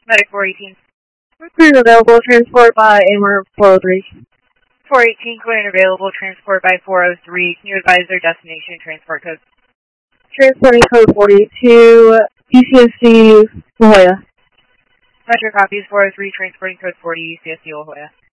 Medic 418. Clear and available, transport by AMR 403. 418, clear and available, transport by 403. Can you advise their destination transport code? Transporting code 42, UCSD, La Jolla. Metro copies 403, transporting code 40, UCSD, La Jolla.